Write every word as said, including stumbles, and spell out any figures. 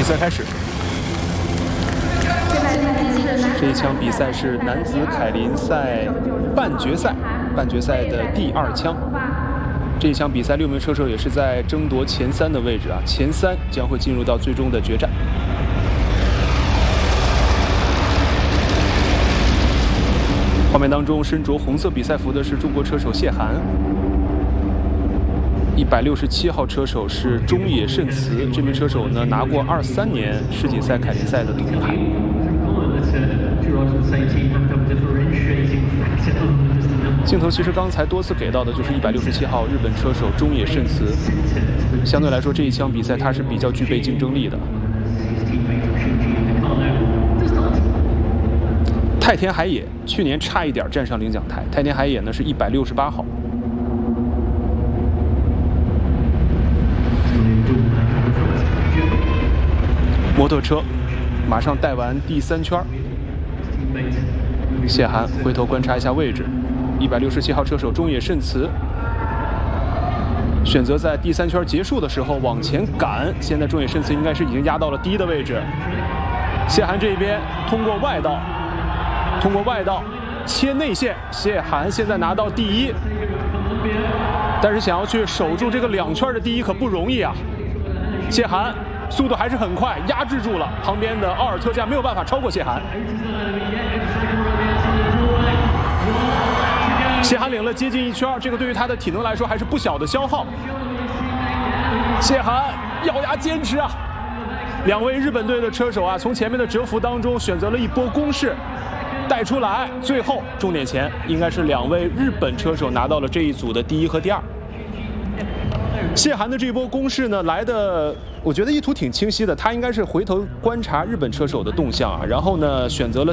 比赛开始。这一枪比赛是男子凯林赛半决赛，半决赛的第二枪。这一枪比赛，六名车手也是在争夺前三的位置啊，前三将会进入到最终的决战。画面当中，身着红色比赛服的是中国车手谢涵。一百六十七号车手是中野慎慈，这名车手呢拿过二三年世锦赛凯林赛的铜牌。镜头其实刚才多次给到的就是一百六十七号日本车手中野慎慈，相对来说这一枪比赛他是比较具备竞争力的。太田海野去年差一点站上领奖台，太田海野呢是一百六十八号。摩托车马上带完第三圈，谢涵回头观察一下位置，一百六十七号车手中野慎慈选择在第三圈结束的时候往前赶，现在中野慎慈应该是已经压到了第一的位置。谢涵这边通过外道，通过外道切内线，谢涵现在拿到第一，但是想要去守住这个两圈的第一可不容易啊。谢涵速度还是很快，压制住了旁边的奥尔特加，没有办法超过谢涵。谢涵领了接近一圈，这个对于他的体能来说还是不小的消耗。谢涵咬牙坚持啊！两位日本队的车手啊，从前面的蛰伏当中选择了一波攻势带出来，最后终点前应该是两位日本车手拿到了这一组的第一和第二。谢涵的这一波攻势呢，来的我觉得意图挺清晰的，他应该是回头观察日本车手的动向啊，然后呢选择了